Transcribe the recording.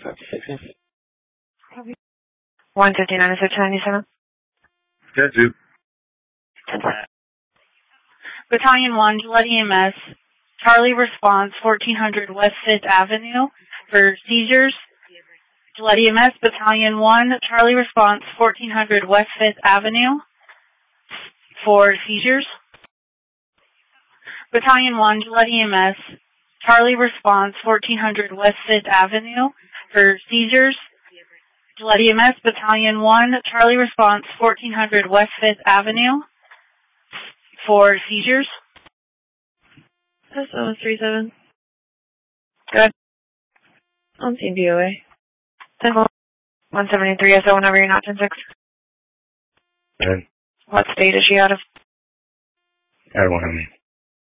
159 is 97. Yeah, two. Battalion 1, Gillette EMS, Charlie response, 1400 West 5th Avenue for seizures. Gillette EMS, Battalion 1, Charlie response, 1400 West 5th Avenue for seizures. Battalion 1, Gillette EMS, Charlie response, 1400 West 5th Avenue for seizures. Gillette EMS, Battalion 1, Charlie response, 1400 West 5th Avenue for seizures. 37. Good. On scene DOA. 173 SO whenever you're not 10-6. Okay. What state is she out of? I don't have any.